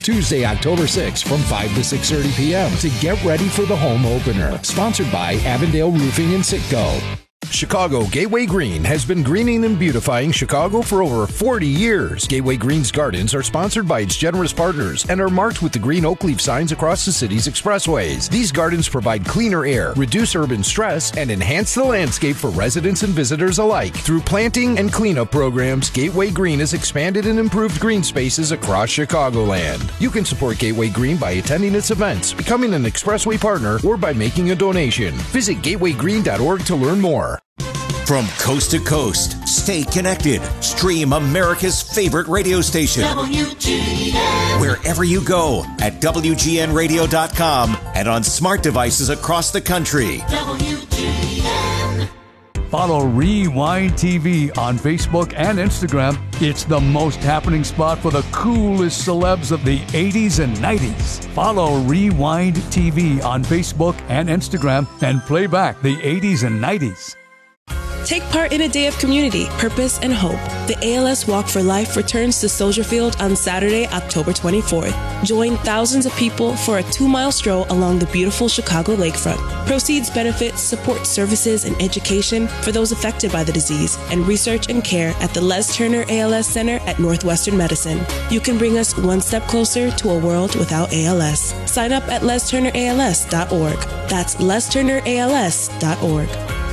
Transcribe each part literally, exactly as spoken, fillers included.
Tuesday, October sixth from five to six thirty p.m. to get ready for the home opener. Sponsored by Avondale Roofing and Sitco. Chicago Gateway Green has been greening and beautifying Chicago for over forty years. Gateway Green's gardens are sponsored by its generous partners and are marked with the green oak leaf signs across the city's expressways. These gardens provide cleaner air, reduce urban stress, and enhance the landscape for residents and visitors alike. Through planting and cleanup programs, Gateway Green has expanded and improved green spaces across Chicagoland. You can support Gateway Green by attending its events, becoming an expressway partner, or by making a donation. Visit gateway green dot org to learn more. From coast to coast, stay connected. Stream America's favorite radio station. W G N. Wherever you go at W G N radio dot com and on smart devices across the country. W G N. Follow Rewind T V on Facebook and Instagram. It's the most happening spot for the coolest celebs of the eighties and nineties. Follow Rewind T V on Facebook and Instagram and play back the eighties and nineties. Take part in a day of community, purpose, and hope. The A L S Walk for Life returns to Soldier Field on Saturday, October twenty-fourth. Join thousands of people for a two-mile stroll along the beautiful Chicago lakefront. Proceeds benefit support services and education for those affected by the disease and research and care at the Les Turner A L S Center at Northwestern Medicine. You can bring us one step closer to a world without A L S. Sign up at les turner A L S dot org. That's les turner A L S dot org.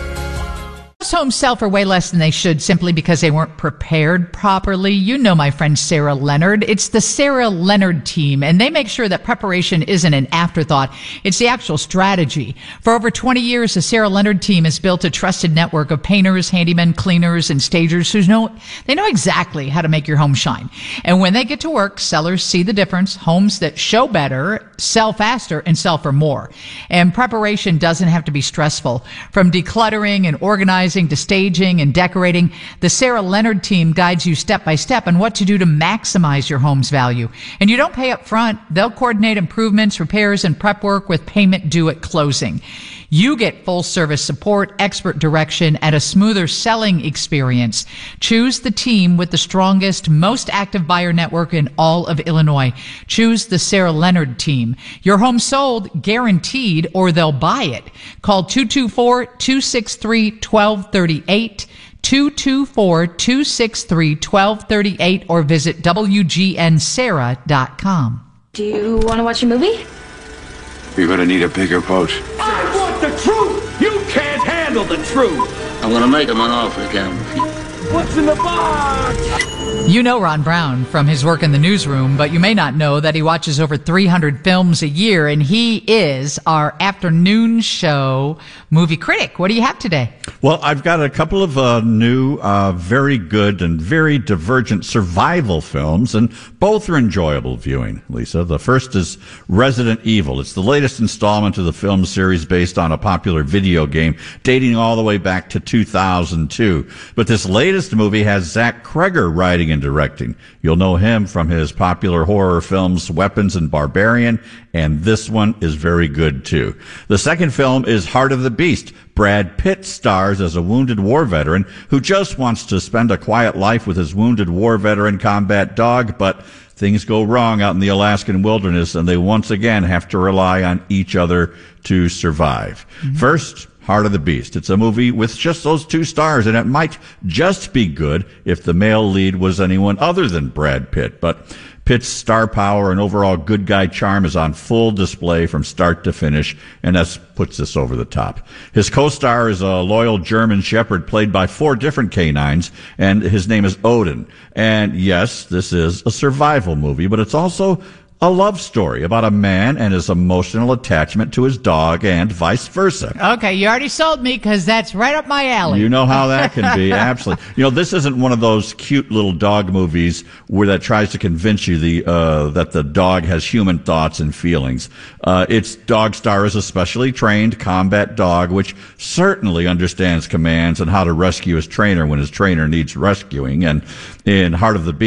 Homes sell for way less than they should simply because they weren't prepared properly. You know my friend Sarah Leonard. It's the Sarah Leonard team, and they make sure that preparation isn't an afterthought. It's the actual strategy. For over twenty years, the Sarah Leonard team has built a trusted network of painters, handymen, cleaners, and stagers who know, they know exactly how to make your home shine. And when they get to work, sellers see the difference. Homes that show better, sell faster, and sell for more. And preparation doesn't have to be stressful. From decluttering and organizing to staging and decorating, the Sarah Leonard team guides you step by step on what to do to maximize your home's value. And you don't pay up front. They'll coordinate improvements, repairs, and prep work with payment due at closing. You get full service support, expert direction, and a smoother selling experience. Choose the team with the strongest, most active buyer network in all of Illinois. Choose the Sarah Leonard team. Your home sold, guaranteed, or they'll buy it. Call two two four, two six three, one two three eight, two two four, two six three, one two three eight, or visit W G N Sarah dot com. Do you want to watch a movie? You're going to need a bigger boat. I want the truth! You can't handle the truth! I'm going to make him an offer, Cameron. What's in the box? You know Ron Brown from his work in the newsroom, but you may not know that he watches over three hundred films a year, and he is our afternoon show movie critic. What do you have today? Well, I've got a couple of uh, new, uh, very good and very divergent survival films, and both are enjoyable viewing, Lisa. The first is Resident Evil. It's the latest installment of the film series based on a popular video game dating all the way back to two thousand two. But this latest movie has Zach Kreger writing and directing. You'll know him from his popular horror films Weapons and Barbarian, and this one is very good too. The second film is Heart of the Beast. Brad Pitt stars as a wounded war veteran who just wants to spend a quiet life with his wounded war veteran combat dog, but things go wrong out in the Alaskan wilderness, and they once again have to rely on each other to survive. Mm-hmm. First, Heart of the Beast. It's a movie with just those two stars, and it might just be good if the male lead was anyone other than Brad Pitt. But Pitt's star power and overall good guy charm is on full display from start to finish, and that puts this over the top. His co-star is a loyal German shepherd played by four different canines, and his name is Odin. And yes, this is a survival movie, but it's also a love story about a man and his emotional attachment to his dog and vice versa. Okay, you already sold me because that's right up my alley. You know how that can be, absolutely. You know, this isn't one of those cute little dog movies where that tries to convince you the uh that the dog has human thoughts and feelings. Uh its dog star is a specially trained combat dog, which certainly understands commands and how to rescue his trainer when his trainer needs rescuing. And in Heart of the Beast,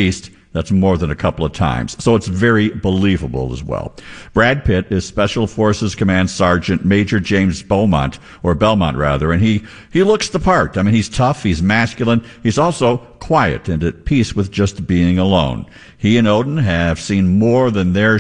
That's more than a couple of times. So it's very believable as well. Brad Pitt is Special Forces Command Sergeant Major James Beaumont, or Belmont rather, and he, he looks the part. I mean, he's tough, he's masculine, he's also quiet and at peace with just being alone. He and Odin have seen more than their